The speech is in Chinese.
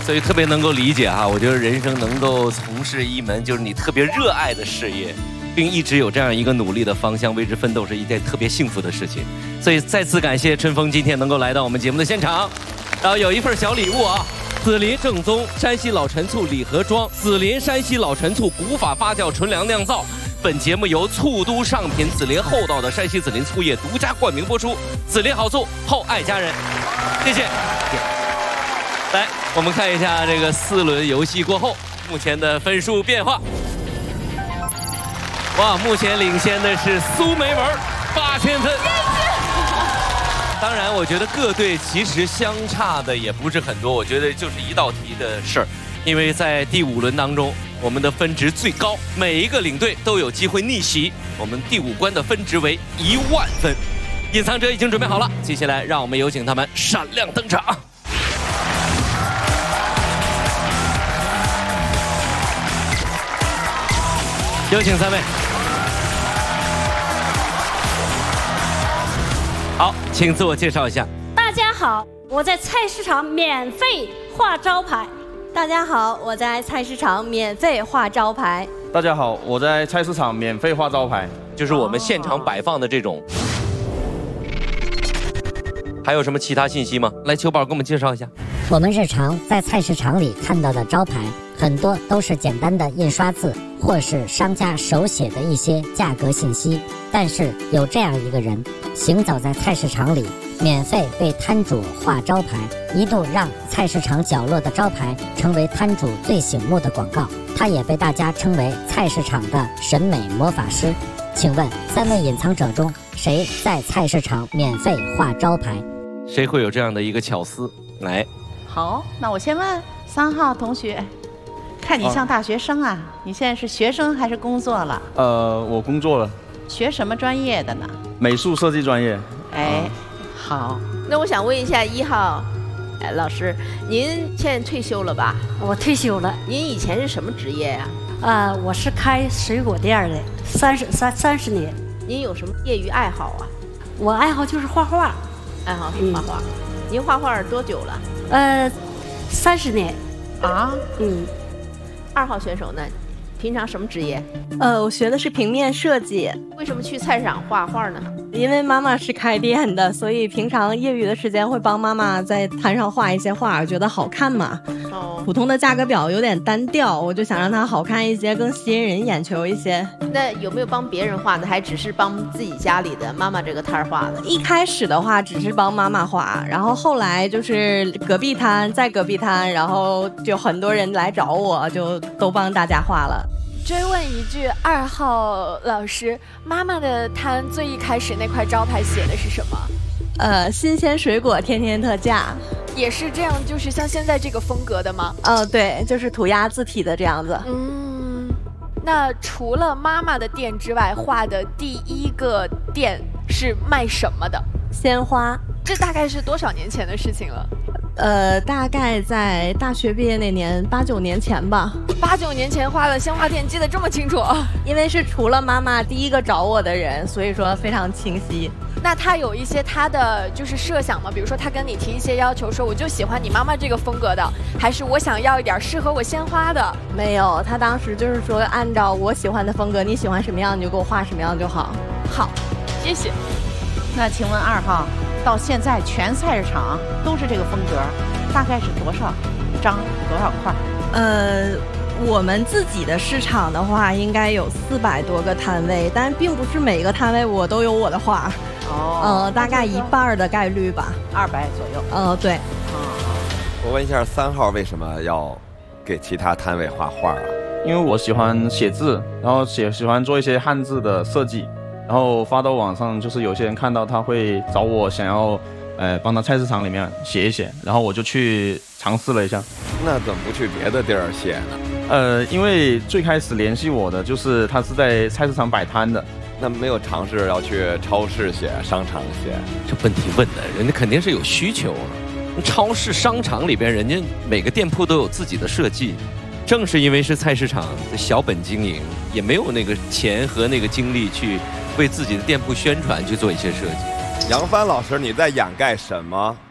所以特别能够理解哈。我觉得人生能够从事一门就是你特别热爱的事业，并一直有这样一个努力的方向，为之奋斗是一件特别幸福的事情。所以再次感谢春风今天能够来到我们节目的现场，然后有一份小礼物啊。紫林正宗山西老陈醋礼盒装，紫林山西老陈醋古法发酵纯粮酿造。本节目由醋都上品紫林厚道的山西紫林醋业独家冠名播出。紫林好醋，厚爱家人。谢谢。来，我们看一下这个4轮游戏过后目前的分数变化。哇，目前领先的是苏梅文，8000分。当然，我觉得各队其实相差的也不是很多，我觉得就是一道题的事儿。因为在第5轮当中，我们的分值最高，每一个领队都有机会逆袭。我们第5关的分值为10000分。隐藏者已经准备好了，接下来让我们有请他们闪亮登场。有请3位。好，请自我介绍一下。 大家好，我在菜市场免费画招牌。 大家好，我在菜市场免费画招牌。 大家好，我在菜市场免费画招牌。 就是我们现场摆放的这种。还有什么其他信息吗？来，球宝给我们介绍一下。 我们日常在菜市场里看到的招牌，很多都是简单的印刷字，或是商家手写的一些价格信息。但是有这样一个人，行走在菜市场里，免费为摊主画招牌，一度让菜市场角落的招牌成为摊主最醒目的广告。他也被大家称为菜市场的审美魔法师。请问3位隐藏者中，谁在菜市场免费画招牌？ 谁会有这样的一个巧思？来， 好，那我先问3号同学，看你像大学生啊，你现在是学生还是工作了？ 我工作了。 学什么专业的呢？ 美术设计专业。 哎，好。 那我想问一下1号，老师，您现在退休了吧？ 我退休了。 您以前是什么职业呀？ 我是开水果店的，30年。 您有什么业余爱好啊？ 我爱好就是画画。 爱好是画画。您画画多久了 ？30年。 啊？2号选手呢？平常什么职业？ 我学的是平面设计。 为什么去菜市场画画呢？ 因为妈妈是开店的，所以平常业余的时间会帮妈妈在摊上画一些画，觉得好看嘛。普通的价格表有点单调，我就想让它好看一些，更吸引人眼球一些。 那有没有帮别人画呢？还只是帮自己家里的妈妈这个摊儿画的？ 一开始的话只是帮妈妈画，然后后来就是隔壁摊，再隔壁摊，然后就很多人来找我，就都帮大家画了。 追问一句，2号老师，妈妈的摊最一开始那块招牌写的是什么？ 新鲜水果天天特价。 也是这样，就是像现在这个风格的吗？ 对，就是涂鸦字体的这样子。 那除了妈妈的店之外，画的第1个店是卖什么的？ 鲜花。 这大概是多少年前的事情了？ 大概在大学毕业那年，8、9年前吧。 8、9年前画的鲜花店，记得这么清楚？ 因为是除了妈妈第1个找我的人，所以说非常清晰。 那他有一些他的就是设想吗？比如说他跟你提一些要求，说我就喜欢你妈妈这个风格的，还是我想要一点适合我鲜花的？ 没有，他当时就是说按照我喜欢的风格，你喜欢什么样你就给我画什么样就好。 好，谢谢。 那请问2号，到现在全菜市场都是这个风格，大概是多少张多少块？ 我们自己的市场的话，应该有400多个摊位，但并不是每个摊位我都有我的画。大概1半的概率吧 ，200左右。 对。 我问一下3号为什么要给其他摊位画画啊？ 因为我喜欢写字，然后喜欢做一些汉字的设计，然后发到网上，就是有些人看到他会找我想要，帮他菜市场里面写一写，然后我就去尝试了一下。 那怎么不去别的地儿写呢？ 因为最开始联系我的就是他是在菜市场摆摊的。 那没有尝试要去超市写、商场写？ 这问题问的，人家肯定是有需求啊。超市、商场里边，人家每个店铺都有自己的设计。正是因为是菜市场小本经营，也没有那个钱和那个精力去为自己的店铺宣传去做一些设计。 杨帆老师，你在掩盖什么？